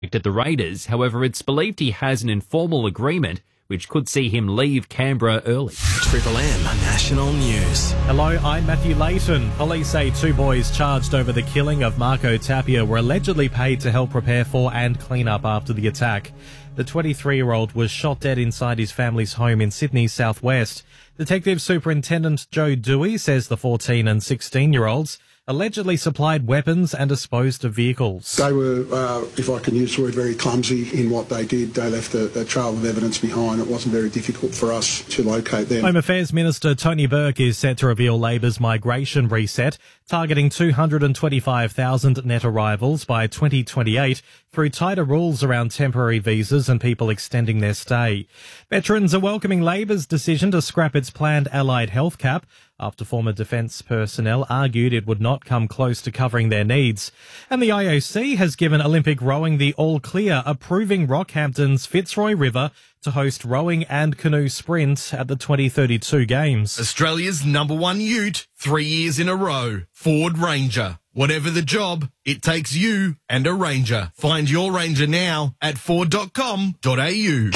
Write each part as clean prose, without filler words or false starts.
at the Raiders. However, it's believed he has an informal agreement which could see him leave Canberra early. Triple M National News. Hello, I'm Matthew Layton. Police say 2 boys charged over the killing of Marco Tapia were allegedly paid to help prepare for and clean up after the attack. The 23-year-old was shot dead inside his family's home in Sydney's southwest. Detective Superintendent Joe Dewey says the 14 and 16-year-olds allegedly supplied weapons and disposed of vehicles. They were, if I can use the word, very clumsy in what they did. They left a trail of evidence behind. It wasn't very difficult for us to locate them. Home Affairs Minister Tony Burke is set to reveal Labor's migration reset, targeting 225,000 net arrivals by 2028 through tighter rules around temporary visas and people extending their stay. Veterans are welcoming Labor's decision to scrap its planned allied health cap after former defence personnel argued it would not come close to covering their needs. And the IOC has given Olympic rowing the all clear, approving Rockhampton's Fitzroy River to host rowing and canoe sprint at the 2032 Games. Australia's #1 ute, 3 years in a row. Ford Ranger. Whatever the job, it takes you and a Ranger. Find your Ranger now at ford.com.au.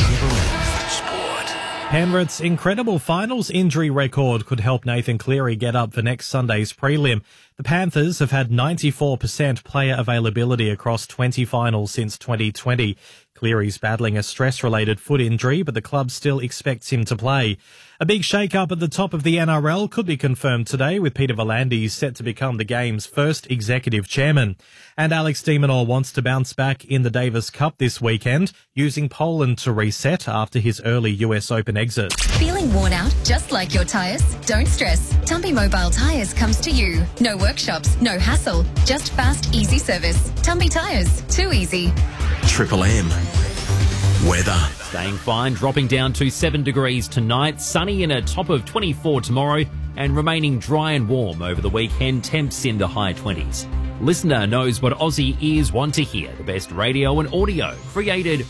Penrith's incredible finals injury record could help Nathan Cleary get up for next Sunday's prelim. The Panthers have had 94% player availability across 20 finals since 2020. Cleary's battling a stress-related foot injury, but the club still expects him to play. A big shake-up at the top of the NRL could be confirmed today, with Peter V'landys set to become the game's first executive chairman. And Alex de Minaur wants to bounce back in the Davis Cup this weekend, using Poland to reset after his early US Open exit. Feeling worn out, just like your tyres? Don't stress. Tumpy Mobile Tyres comes to you. No workshops, no hassle, just fast, easy service. Tumpy Tyres, too easy. Triple M weather. Staying fine, dropping down to 7 degrees tonight, sunny and a top of 24 tomorrow, and remaining dry and warm over the weekend, temps in the high 20s. Listener knows what Aussie ears want to hear. The best radio and audio created.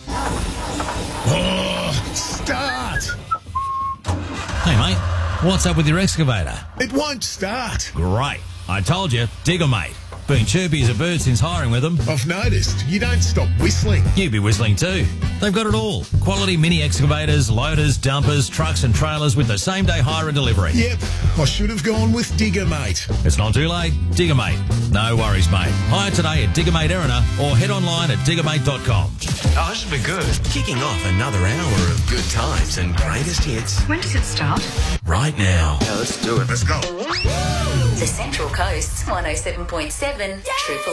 Start! Hey mate, what's up with your excavator? It won't start. Great. I told you, Digger Mate. Been chirpy as a bird since hiring with them. I've noticed you don't stop whistling. You'd be whistling too. They've got it all. Quality mini excavators, loaders, dumpers, trucks and trailers with the same day hire and delivery. Yep, I should have gone with Digger Mate. It's not too late. Digger Mate. No worries, mate. Hire today at Digger Mate Erina or head online at diggermate.com. Oh, this should be good. Kicking off another hour of good times and greatest hits. When does it start? Right now. Yeah, let's do it. Let's go. The Central Coast's 107.7 Triple